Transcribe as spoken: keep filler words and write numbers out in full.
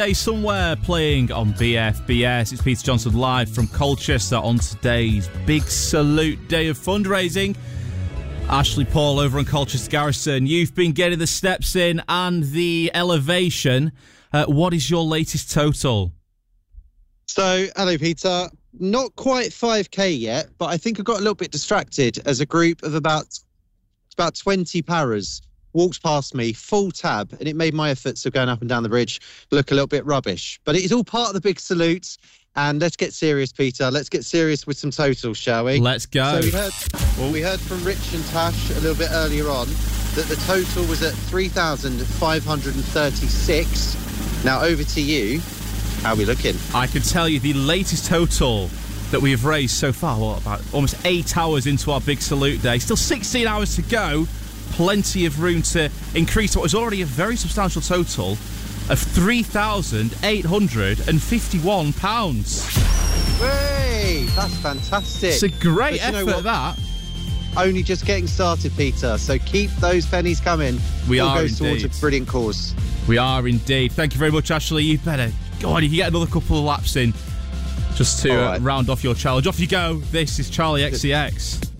Hey, somewhere playing on B F B S. It's Peter Johnson live from Colchester on today's Big Salute Day of Fundraising. Ashley Paul over on Colchester Garrison. You've been getting the steps in and the elevation. Uh, what is your latest total? So, hello, Peter. Not quite five K yet, but I think I got a little bit distracted as a group of about about twenty paras walked past me, full tab, and it made my efforts of going up and down the bridge look a little bit rubbish. But it is all part of the big salute. And let's get serious, Peter. Let's get serious with some totals, shall we? Let's go. So we heard, well, we heard from Rich and Tash a little bit earlier on that the total was at three thousand five hundred thirty-six. Now over to you. How are we looking? I can tell you the latest total that we have raised so far, what, about almost eight hours into our Big Salute Day. Still sixteen hours to go. Plenty of room to increase what was already a very substantial total of three thousand eight hundred fifty-one pounds. Hey, that's fantastic. It's a great But you know effort, what? that. Only just getting started, Peter. So keep those pennies coming. We All are goes towards indeed. a brilliant cause. We are indeed. Thank you very much, Ashley. You better, go on, you can get another couple of laps in just to All uh, right. round off your challenge. Off you go. This is Charlie X C X.